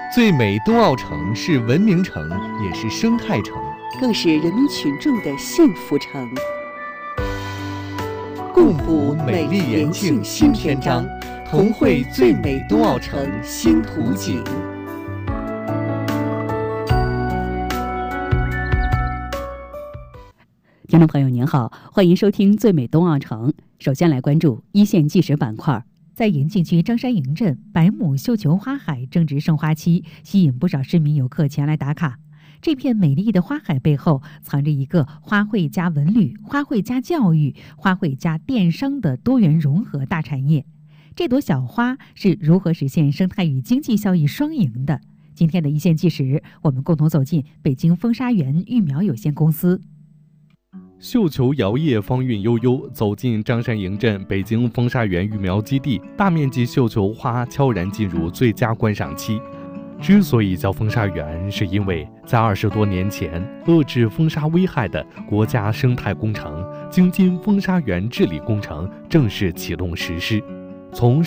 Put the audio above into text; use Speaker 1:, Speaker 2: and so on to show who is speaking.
Speaker 1: 最美冬奥城是文明城，也是生态城，
Speaker 2: 更是人民群众的幸福城。共谱美丽延庆新篇章，同绘最美冬奥城新图景。
Speaker 3: 听众朋友您好，欢迎收听最美冬奥城。首先来关注一线纪实板块。在延庆区张山营镇，百亩绣球花海正值盛花期，吸引不少市民游客前来打卡。这片美丽的花海背后，藏着一个花卉加文旅、花卉加教育、花卉加电商的多元融合大产业。这朵小花是如何实现生态与经济效益双赢的？今天的一线纪实，我们共同走进北京风沙园育苗有限公司。
Speaker 1: 绣球摇曳，芳韵悠悠。走进张山营镇北京风沙园育苗基地，大面积绣球花悄然进入最佳观赏期。之所以叫风沙园，是因为在20多年前，遏制风沙危害的国家生态工程京津风沙园治理工程正式启动实施。从